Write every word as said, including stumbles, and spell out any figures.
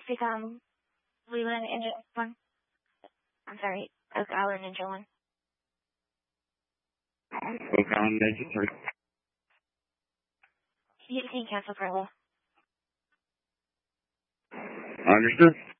become Leland Ninja one. I'm sorry, Oak Island Ninja one. Oak Island Ninja three. You can cancel Perla. Understood.